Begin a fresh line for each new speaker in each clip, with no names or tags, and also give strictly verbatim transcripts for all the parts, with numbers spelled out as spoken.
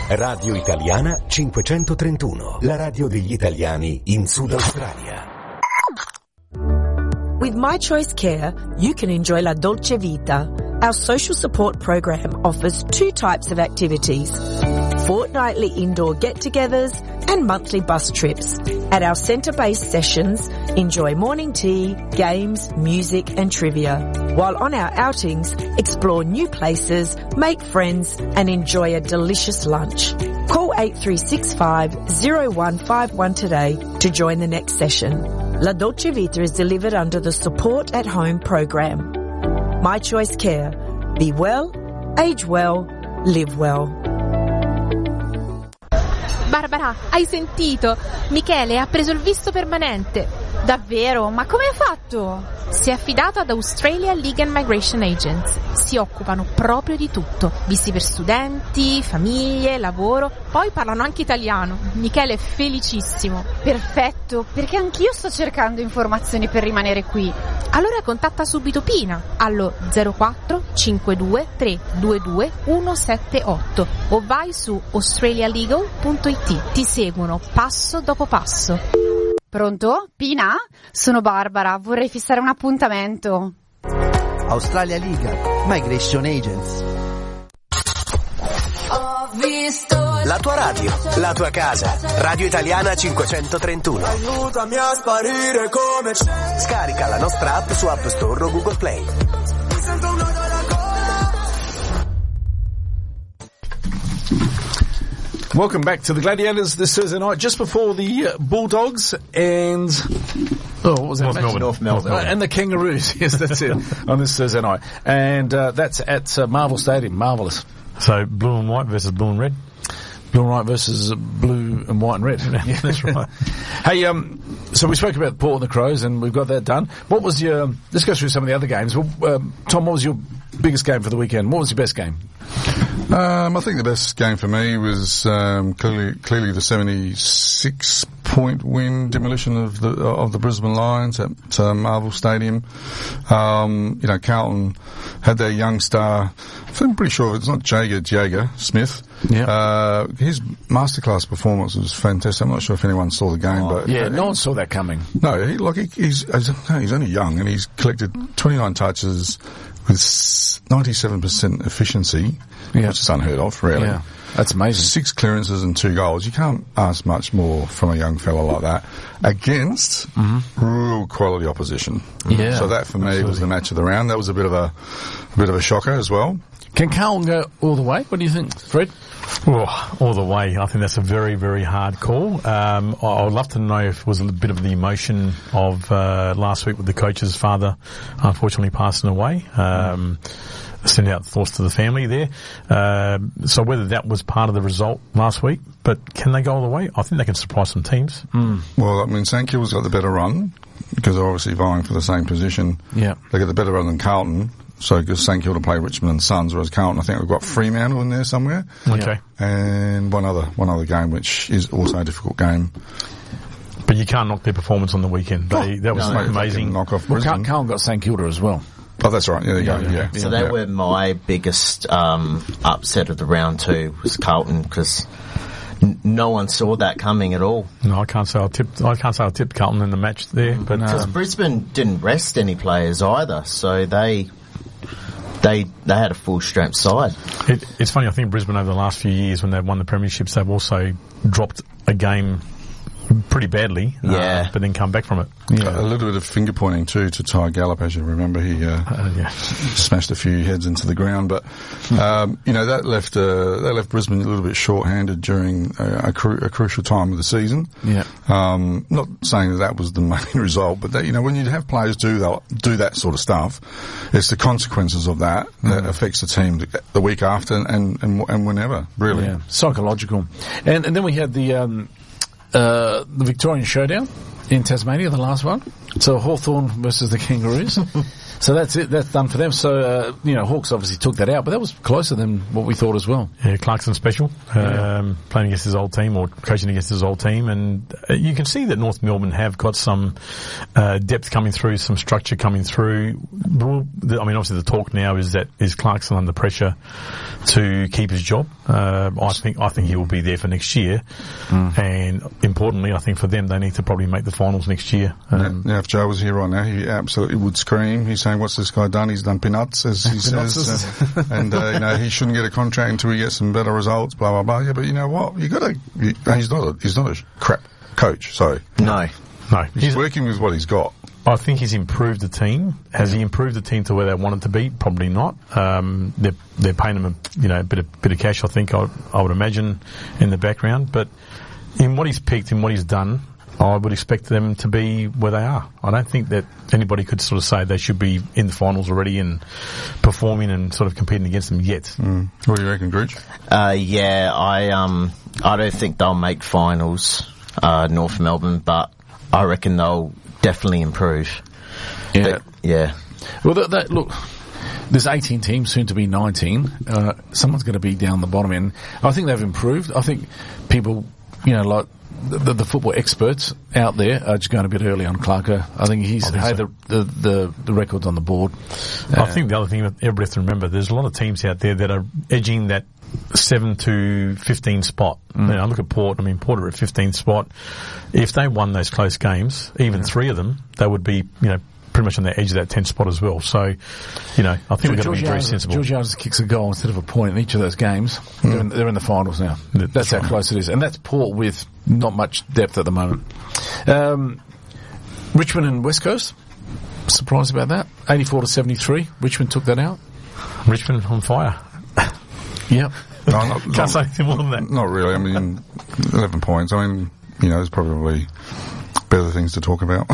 Radio Italiana cinquecentotrentuno, la radio degli italiani in Sud Australia.
With My Choice Care, you can enjoy La Dolce Vita. Our social support program offers two types of activities: fortnightly indoor get-togethers and monthly bus trips. At our centre-based sessions, enjoy morning tea, games, music and trivia. While on our outings, explore new places, make friends and enjoy a delicious lunch. Call eight three six five, zero one five one today to join the next session. La Dolce Vita is delivered under the Support at Home program. My Choice Care. Be well, age well, live well.
Barbara, hai sentito? Michele ha preso il visto permanente.
Davvero? Ma come ha fatto?
Si è affidato ad Australia Legal and Migration Agents. Si occupano proprio di tutto. Visti per studenti, famiglie, lavoro. Poi parlano anche italiano. Michele è felicissimo.
Perfetto, perché anch'io sto cercando informazioni per rimanere qui.
Allora contatta subito Pina allo zero quattro cinque due tre due due uno sette otto o vai su australialegal punto it. Ti seguono passo dopo passo.
Pronto? Pina? Sono Barbara, vorrei fissare un appuntamento.
Australia Legal Migration Agents.
Ho visto la tua radio, la tua casa. Radio Italiana cinquecentotrentuno.
Aiutami a sparire come c'è.
Scarica la nostra app su App Store o Google Play.
Mi sento un nodo alla gola.
Welcome back to the Gladiators this Thursday night, just before the uh, Bulldogs and oh, what was that?
North Melbourne.
North Melbourne. Uh, and the Kangaroos. Yes, that's it. On this Thursday night, and uh, that's at uh, Marvel Stadium. Marvellous.
So blue and white versus blue and red.
Blue and white versus blue and white and red.
Yeah, that's right.
Hey, um, so we spoke about Port and the Crows, and we've got that done. What was your? Let's go through some of the other games. Well, um, Tom, what was your biggest game for the weekend? What was your best game?
Um, I think the best game for me was um, clearly, clearly the seventy-six point win demolition of the of the Brisbane Lions at uh, Marvel Stadium. Um, you know, Carlton had their young star. I'm pretty sure it's not Jager Jager Smith.
Yeah.
Uh, his masterclass performance was fantastic. I'm not sure if anyone saw the game,
oh,
but
yeah, no one saw that coming.
No, he, like he, he's he's only young and he's collected twenty-nine touches with ninety-seven percent efficiency,
yeah.
which is unheard of, really.
Yeah, that's amazing.
Six clearances and two goals. You can't ask much more from a young fella like that against mm-hmm. real quality opposition.
Yeah.
So that for me
absolutely.
was the match of the round. That was a bit of a, a bit of a shocker as well.
Can Carlton go all the way? What do you think, Fred?
Oh, all the way. I think that's a very, very hard call. Um, I, I would love to know if it was a bit of the emotion of uh, last week with the coach's father unfortunately passing away. Um, send out thoughts to the family there. Uh, so whether that was part of the result last week, but can they go all the way? I think they can surprise some teams.
Mm.
Well, I mean, St Kilda's got the better run because they're obviously vying for the same position.
Yeah.
They get the better run than Carlton. So, because St Kilda play Richmond and Suns, whereas Carlton, I think we've got Fremantle in there somewhere.
Okay.
And one other, one other game, which is also a difficult game.
But you can't knock their performance on the weekend. They, that was
no,
amazing.
Knock off
well,
Brisbane.
Carlton got St Kilda as well.
Oh, that's right. Yeah, there you
yeah,
go.
Yeah.
Yeah.
So they
yeah.
were my biggest um, upset of the round two was Carlton because n- no one saw that coming at all.
No, I can't say I tipped. I can't say I tipped Carlton in the match there, but
because
um,
Brisbane didn't rest any players either, so they. They they had a full strength side.
It, it's funny, I think Brisbane over the last few years when they've won the premierships, they've also dropped a game pretty badly,
yeah.
uh, but then come back from it.
Yeah. A little bit of finger pointing too to Ty Gallup, as you remember, he uh,
uh, yeah.
smashed a few heads into the ground. But um, you know that left uh, that left Brisbane a little bit short-handed during a, a, cru- a crucial time of the season.
Yeah.
Um, not saying that that was the main result, but that, you know when you have players do that do that sort of stuff, it's the consequences of that mm. that affects the team the, the week after and and and whenever really.
Yeah. Psychological, and and then we had the. Um, Uh, the Victorian Showdown in Tasmania, the last one. So Hawthorn versus the Kangaroos. So that's it. That's done for them. So, uh, you know, Hawks obviously took that out, but that was closer than what we thought as well.
Yeah, Clarkson special,
Yeah.
um, playing against his old team or coaching against his old team. And uh, you can see that North Melbourne have got some uh, depth coming through, some structure coming through. Well, the- I mean, obviously the talk now is that is Clarkson under pressure to keep his job. Uh, I think I think he will be there for next year.
Mm.
And importantly, I think for them, they need to probably make the finals next year. Um,
Now, if Joe was here right now, he absolutely would scream. He's saying, "What's this guy done? He's done peanuts," as he says, uh, and uh, you know he shouldn't get a contract until he gets some better results. Blah blah blah. Yeah, but you know what? You got to. He's not. A, he's not a crap coach. So
No.
no,
he's working with what he's got.
I think he's improved the team. Has he improved the team to where they want it to be? Probably not. Um, they're, they're paying him a, you know, a bit of, bit of cash, I think, I, I would imagine, in the background. But in what he's picked, in what he's done, I would expect them to be where they are. I don't think that anybody could sort of say they should be in the finals already and performing and sort of competing against them yet.
Mm. What do you reckon, Gridge?
Uh, yeah, I um, I don't think they'll make finals, uh, North Melbourne, but I reckon they'll definitely improve.
Yeah.
But, yeah.
Well, that, that, look, there's eighteen teams, soon to be nineteen. Uh, someone's going to be down the bottom end. I think they've improved. I think people, you know, like the, the, the football experts out there are just going a bit early on Clarko. I think he's
I think
had
so.
the, the, the, the records on the board.
I think the other thing that everybody has to remember, there's a lot of teams out there that are edging that seven to fifteen spot.
Mm.
You know, look at Port. I mean, Port are at fifteenth spot. If they won those close games, even three of them, they would be, you know, pretty much on the edge of that tenth spot as well. So, you know, I think we've got to be very sensible.
Georgiades kicks a goal instead of a point in each of those games. Mm. They're, in, they're in the finals now. That's, that's how right. close it is. And that's Port with not much depth at the moment. Um, Richmond and West Coast, surprised about that. eighty-four to seventy-three. Richmond took that out.
Richmond on fire.
Yep.
No, not,
Can't
not,
say anything more than that.
Not really. I mean, eleven points. I mean, you know, there's probably better things to talk about.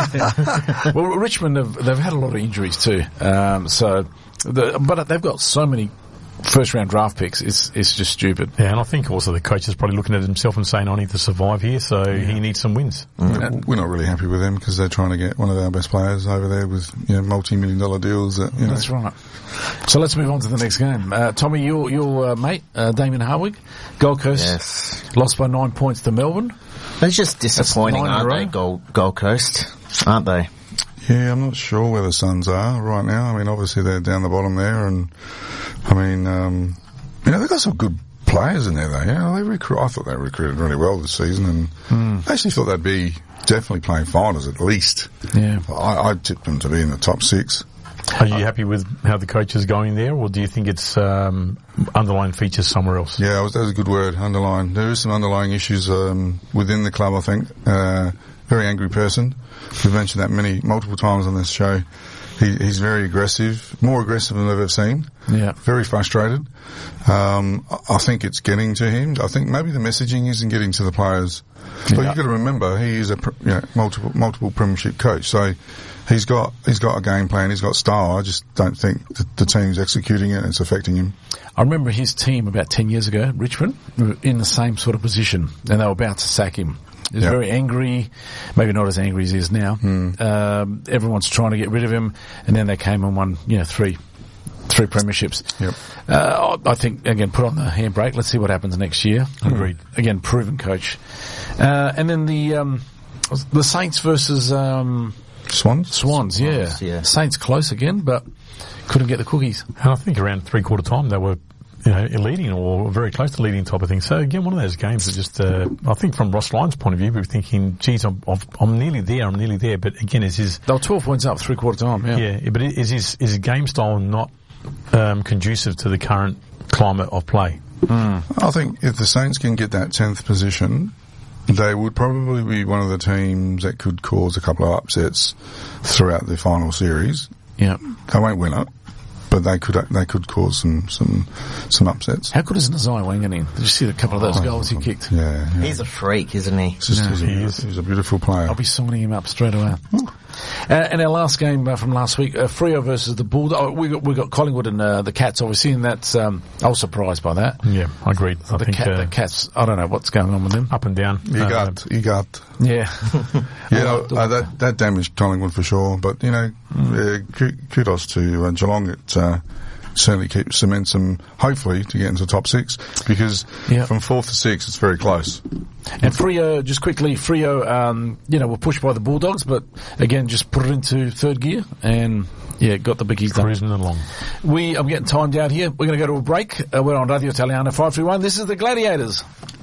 Well, Richmond, have, they've had a lot of injuries too. Um, so, the, but they've got so many first round draft picks. It's it's just stupid.
Yeah, and I think also the coach is probably looking at himself and saying, I need to survive here, so yeah. he needs some wins.
Mm. We're not really happy with them because they're trying to get one of our best players over there with, you know, multi-million dollar deals. That, you know.
That's right. So let's move on to the next game. Uh, Tommy, your your uh, mate, uh, Damien Hardwick, Gold Coast,
yes.
lost by nine points to Melbourne.
They're just disappointing, aren't they, Gold, Gold Coast? Aren't they?
Yeah, I'm not sure where the Suns are right now. I mean, obviously they're down the bottom there, and I mean, um, you know, they've got some good players in there, though. You know, they recruit. I thought they recruited really well this season, and
mm.
I actually thought they'd be definitely playing finals at least.
Yeah,
I, I tipped them to be in the top six.
Are you happy with how the coach is going there, or do you think it's um, underlying features somewhere else?
Yeah, that was, that was a good word, underlying. There is some underlying issues um, within the club, I think. Uh, very angry person. We've mentioned that many, multiple times on this show. He, he's very aggressive, more aggressive than I've ever seen.
Yeah.
Very frustrated. Um, I think it's getting to him. I think maybe the messaging isn't getting to the players.
Yeah.
But you've got to remember, he is a you know, multiple multiple premiership coach, so he's got he's got a game plan, he's got style. I just don't think the, the team's executing it and it's affecting him.
I remember his team about ten years ago, Richmond, were in the same sort of position, and they were about to sack him. He was yep. very angry, maybe not as angry as he is now.
Mm.
Um, everyone's trying to get rid of him, and then they came and won, you know, three, three premierships.
Yep.
Uh, I think, again, put on the handbrake. Let's see what happens next year.
Agreed.
Again, proven coach. Uh, and then the, um, the Saints versus, um,
Swans?
Swans, yeah.
Swans, yeah.
Saints close again, but couldn't get the cookies.
And I think around three quarter time they were, you know, leading or very close to leading type of thing. So again, one of those games that just, uh, I think from Ross Lyon's point of view, we were thinking, geez, I'm, I'm nearly there, I'm nearly there. But again, is his...
They were twelve points up, three quarter time, yeah.
Yeah, but is his, is his game style not, um, conducive to the current climate of play?
Mm.
I think if the Saints can get that tenth position, they would probably be one of the teams that could cause a couple of upsets throughout the final series.
Yeah.
They won't win it, but they could they could cause some some some upsets.
How good is Nazai Wanganeen? Did you see a couple of those oh, goals he kicked?
Yeah, yeah.
He's a freak, isn't he?
It's just,
yeah,
he's,
he
a,
is.
he's a beautiful player.
I'll be signing him up straight away. Uh, and our last game uh, from last week, uh, Freo versus the Bulldogs. Oh, we got we got Collingwood and uh, the Cats, obviously, and that's um, I was surprised by that.
Yeah, I agreed. I
the,
think
cat,
uh,
the Cats. I don't know what's going on with them.
Up and down.
You
uh,
got, you got.
Yeah,
yeah. Uh, that that damaged Collingwood for sure. But you know, mm. uh, kudos to uh, Geelong. It uh, certainly keeps cements them, hopefully, to get into the top six, because yep. from fourth to sixth, it's very close.
And Freo, just quickly, Freo, um, you know, were pushed by the Bulldogs, but again, just put it into third gear and, yeah, got the biggies done.
Cruising along.
We, I'm getting timed out here. We're going to go to a break. Uh, we're on Radio Italiana five three one. This is the Gladiators.